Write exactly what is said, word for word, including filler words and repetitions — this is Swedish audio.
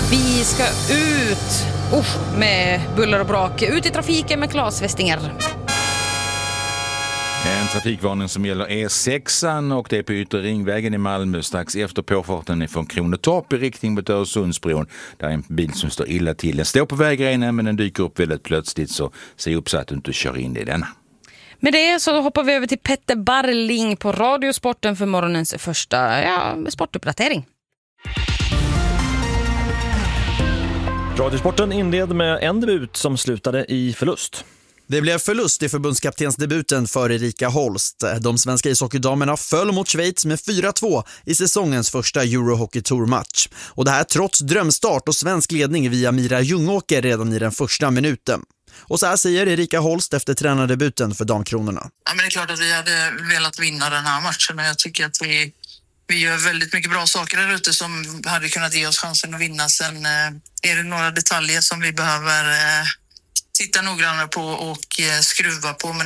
Vi ska ut uh, med buller och brak. Ut i trafiken med Claes Westinger. En trafikvarning som gäller E sexan och det är på Yttre Ringvägen i Malmö strax efter påfarten från Kronotorp i riktning mot Öresundsbron. Där är en bil som står illa till. Den står på vägrenen men den dyker upp väldigt plötsligt, så se upp så att du inte kör in i denna. Med det så hoppar vi över till Petter Barling på Radiosporten för morgonens första ja, sportuppdatering. Radiosporten inled med en debut som slutade i förlust. Det blev förlust i förbundskaptensdebuten för Erika Holst. De svenska ishockeydamerna föll mot Schweiz med fyra två i säsongens första Eurohockey Tour-match. Och det här trots drömstart och svensk ledning via Mira Ljungåker redan i den första minuten. Och så här säger Erika Holst efter tränardebuten för damkronorna. Ja, men det är klart att vi hade velat vinna den här matchen, men jag tycker att vi, vi gör väldigt mycket bra saker där ute som hade kunnat ge oss chansen att vinna. Sen eh, är det några detaljer som vi behöver eh, titta noggrannare på och eh, skruva på. Men